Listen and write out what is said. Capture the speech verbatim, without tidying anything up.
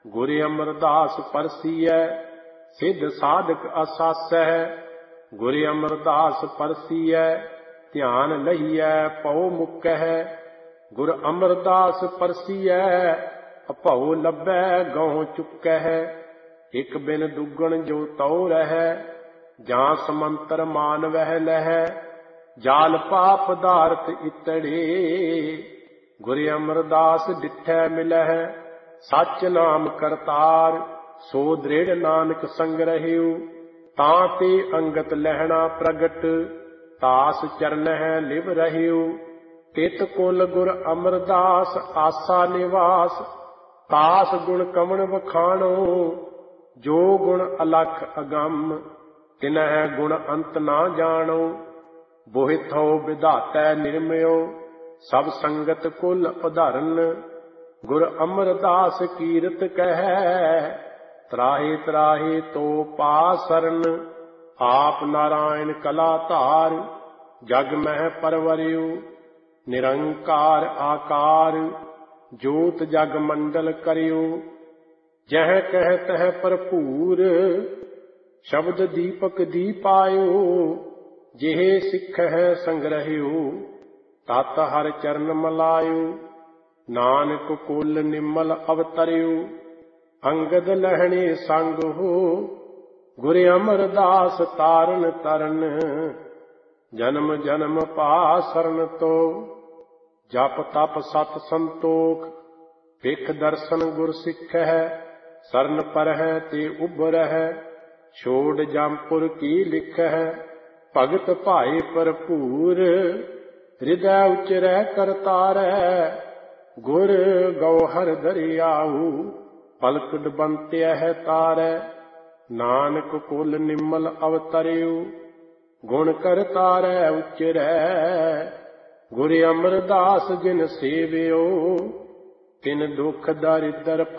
गुर अमरदास परसियै सिद्ध साधक असासै। गुर अमरदास परसियै ध्यान लहियै पौ मुकैः। गुर अमरदास परसियै अभौ लभै गौं चुकैः। इक बिन दुगण जो तौ रहै जां समंतर मान वह लहै। जाल पाप पदार्थ इतड़े गुर अमरदास डिठै मिलह। सच नाम करतार सो दृढ़ नानक संग रहियो। तां ते अंगत लहना प्रगट तास चरणह लिव रहियो। तित कुल गुर अमरदास आसा निवास तास गुण कवण वखाणो। जो गुण अलख अगम तिनह गुण अंत ना जाणो। बोहिथो विधातै निर्मयो सब संगत कुल उदाहरण। गुर अमरदास कीरत कहै त्राहि त्राहि तो पासरन। आप नारायण कला धार जग मह परवरियो। निरंकार आकार जोत जग मंडल करियो। जह कह तह भरपूर शब्द दीपक दीपायो। जेहे सिखह संग्रहियो तत हर चरण मलायो। नानक कुल निमल अवतरियो अंगद लहणे संग हो। गुर अमरदास तारन तरन जन्म जन्म पासरन तो। जप तप सत संतोख भिख दर्शन गुर सिखह। सरन परह ते उबरह छोड़ जमपुर की लिखह। भगत भाई भरपूर हृदय उचरै करतारै। गुर गौहर दरियाऊ पलक डबंत्य तारै। नानक कुल निमल अवतरियो गुण करतारै उचरै। गुर अमरदास जिन सेवियो तिन दुख दरिद्र